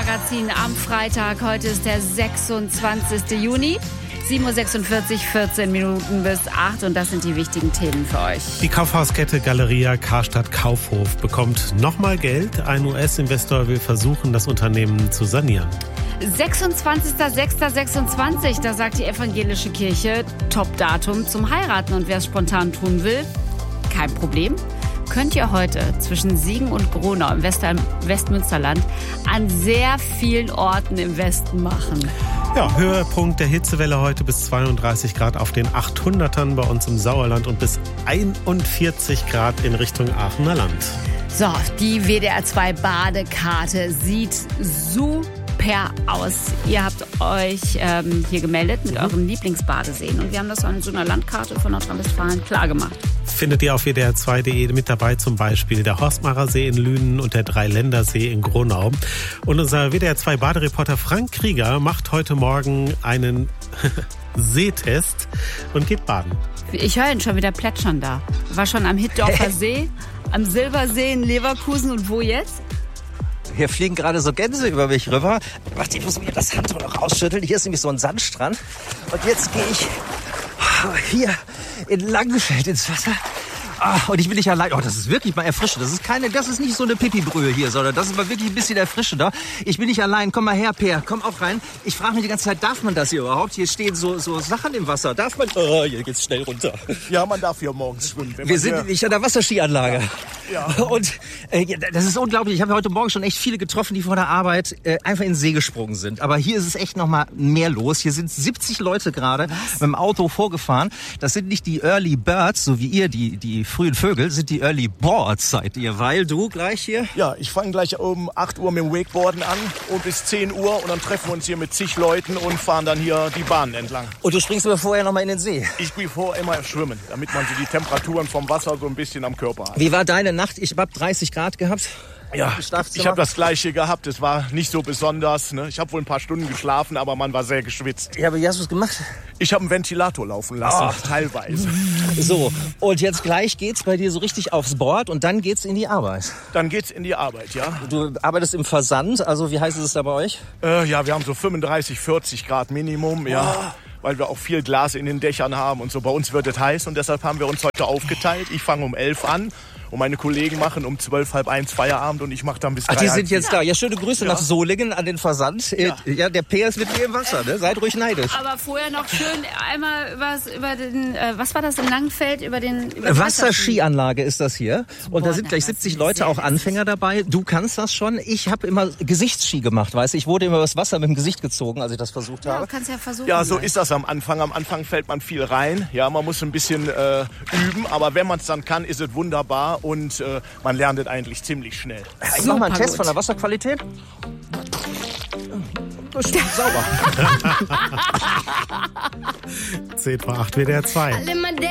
Morgenmagazin am Freitag. Heute ist der 26. Juni. 7.46 Uhr, 14 Minuten bis 8 und das sind die wichtigen Themen für euch. Die Kaufhauskette Galeria Karstadt Kaufhof bekommt nochmal Geld. Ein US-Investor will versuchen, das Unternehmen zu sanieren. 26.06.26, da sagt die evangelische Kirche, Top-Datum zum Heiraten. Und wer es spontan tun will, kein Problem. Könnt ihr heute zwischen Siegen und Gronau im Westmünsterland an sehr vielen Orten im Westen machen. Ja, Höhepunkt der Hitzewelle heute bis 32 Grad auf den 800ern bei uns im Sauerland und bis 41 Grad in Richtung Aachener Land. So, die WDR 2 Badekarte sieht super aus. Ihr habt euch hier gemeldet mit euren Lieblingsbadeseen und wir haben das an so einer Landkarte von Nordrhein-Westfalen klargemacht. Findet ihr auf wdr2.de mit dabei, zum Beispiel der Horstmacher See in Lünen und der Dreiländersee in Gronau. Und unser WDR2 Badereporter Frank Krieger macht heute Morgen einen Seetest und geht baden. Ich höre ihn schon wieder plätschern da. War schon am Hitdorfer See, am Silbersee in Leverkusen und wo jetzt? Hier fliegen gerade so Gänse über mich rüber. Warte, ich muss mir das Handtuch noch rausschütteln. Hier ist nämlich so ein Sandstrand. Und jetzt gehe ich hier in Langenfeld ins Wasser. Und ich bin nicht allein. Oh, das ist wirklich mal erfrischend. Das ist nicht so eine Pipi-Brühe hier, sondern das ist mal wirklich ein bisschen erfrischender. Ich bin nicht allein. Komm mal her, Peer. Komm auch rein. Ich frage mich die ganze Zeit, darf man das hier überhaupt? Hier stehen so Sachen im Wasser. Darf man? Oh, hier geht's schnell runter. Ja, man darf hier morgens schwimmen. Wir sind nicht an der Wasserskianlage. Ja. Und das ist unglaublich. Ich habe heute Morgen schon echt viele getroffen, die vor der Arbeit einfach in den See gesprungen sind. Aber hier ist es echt noch mal mehr los. Hier sind 70 Leute gerade mit dem Auto vorgefahren. Das sind nicht die Early Birds, so wie ihr, die frühen Vögel, sind die Early Boards, seid ihr. Weil du gleich hier... Ja, ich fange gleich um 8 Uhr mit dem Wakeboarden an und bis 10 Uhr. Und dann treffen wir uns hier mit zig Leuten und fahren dann hier die Bahnen entlang. Und du springst aber vorher noch mal in den See? Ich bin vorher immer schwimmen, damit man so die Temperaturen vom Wasser so ein bisschen am Körper hat. Wie war deine Nacht? Ich habe 30 Grad gehabt. Ja, ich habe das Gleiche gehabt. Es war nicht so besonders. Ne? Ich habe wohl ein paar Stunden geschlafen, aber man war sehr geschwitzt. Ja, aber wie hast du es gemacht? Ich habe einen Ventilator laufen lassen, teilweise. So, und jetzt gleich geht's bei dir so richtig aufs Board und dann geht's in die Arbeit. Dann geht's in die Arbeit, ja. Du arbeitest im Versand, also wie heiß ist es da bei euch? Ja, wir haben so 35, 40 Grad Minimum, ja. Weil wir auch viel Glas in den Dächern haben und so. Bei uns wird es heiß und deshalb haben wir uns heute aufgeteilt. Ich fange um 11 an und meine Kollegen machen um 12, halb 1 Feierabend und ich mache dann bis 3. Ach, die sind jetzt da. Ja, schöne Grüße nach Solingen an den Versand. Ja, der Peer ist mit mir im Wasser, ne? Seid ruhig neidisch. Aber vorher noch schön einmal über den, was war das in Langenfeld? Über die Wasserskianlage ist das hier. Und da sind gleich das 70 Leute, auch Anfänger dabei. Du kannst das schon. Ich habe immer Gesichtsski gemacht, weißt du. Ich wurde immer übers Wasser mit dem Gesicht gezogen, als ich das versucht habe. Du kannst ja versuchen. Ja, so ist das am Anfang. Am Anfang fällt man viel rein. Ja, man muss ein bisschen üben. Aber wenn man es dann kann, ist es wunderbar und man lernt es eigentlich ziemlich schnell. Ich mach mal einen Test von der Wasserqualität. Das ist sauber. 10 vor 8 WDR 2.